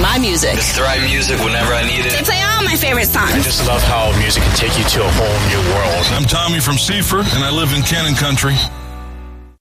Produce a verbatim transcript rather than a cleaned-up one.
my music. It's the right music whenever I need it. They play all my favorite songs. I just love how music can take you to a whole new world. I'm Tommy from Seaford, and I live in Cannon Country.